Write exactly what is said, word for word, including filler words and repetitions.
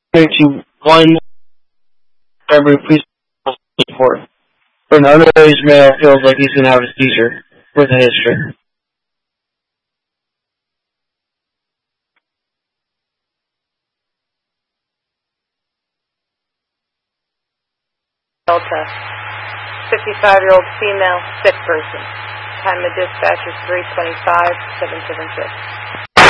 to one every police report. For an underage male feels like he's gonna have a seizure with a history. Delta, fifty-five-year-old female, sick person. Time of dispatch is three twenty-five, seven seven six.